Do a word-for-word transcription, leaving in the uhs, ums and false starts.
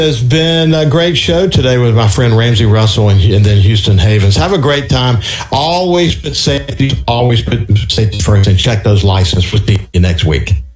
has been a great show today with my friend Ramsey Russell and, and then Houston Havens. Have a great time. Always put safety, always put safety first, and check those licenses. We'll see you next week.